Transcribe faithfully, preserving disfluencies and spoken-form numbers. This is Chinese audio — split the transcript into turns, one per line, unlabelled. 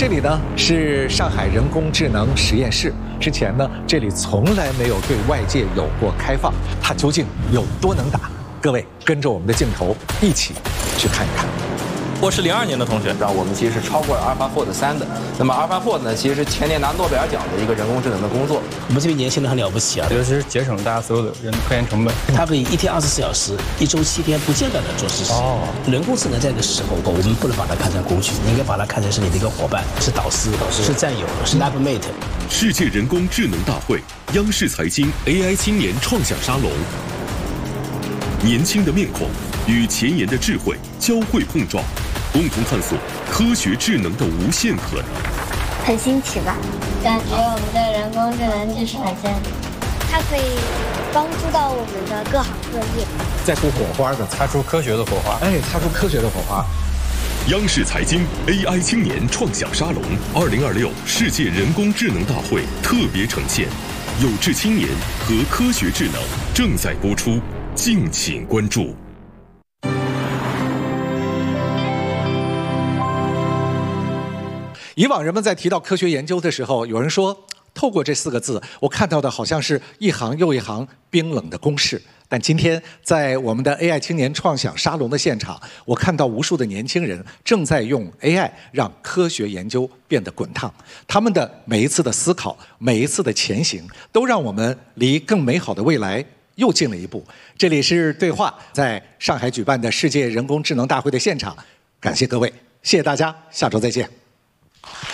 这里呢是上海人工智能实验室，之前呢这里从来没有对外界有过开放，它究竟有多能打？各位跟着我们的镜头一起去看一看。
我是零二年的同学，
然后我们其实是超过了 AlphaFold 三的。那么 AlphaFold 呢，其实是前年拿诺贝尔奖的一个人工智能的工作。
我们这边年轻人很了不起啊，
尤其是节省大家所有的人的科研成本。
它可以一天二十四小时，一周七天不间断的做事情。哦，人工智能在这个时候，我们不能把它看成工具，你应该把它看成是你的一个伙伴，是导师，是战友，是 Labmate。
世界人工智能大会，央视财经 A I 青年创想沙龙。年轻的面孔与前沿的智慧交汇碰撞。共同探索科学智能的无限可能。
很新奇吧？感觉我们的人工智能就是很先进，它可以帮助到我们的各行各业，
再出火花的，
擦出科学的火花。
哎，擦出科学的火花。
央视财经 A I 青年创想沙龙二零二六世界人工智能大会特别呈现，有志青年和科学智能正在播出，敬请关注。
以往人们在提到科学研究的时候，有人说透过这四个字，我看到的好像是一行又一行冰冷的公式。但今天在我们的 A I 青年创想沙龙的现场，我看到无数的年轻人正在用 A I 让科学研究变得滚烫。他们的每一次的思考，每一次的前行，都让我们离更美好的未来又近了一步。这里是对话，在上海举办的世界人工智能大会的现场，感谢各位，谢谢大家，下周再见。